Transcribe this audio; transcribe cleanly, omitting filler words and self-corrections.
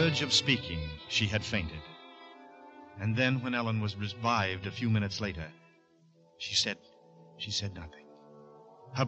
verge of speaking, she had fainted. And then, when Ellen was revived a few minutes later, she said nothing.